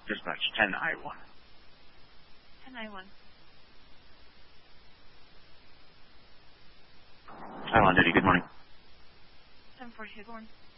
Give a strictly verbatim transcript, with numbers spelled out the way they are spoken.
Dispatch ten I one. ten I one. I'm on duty. Good morning. seven forty-two, good morning.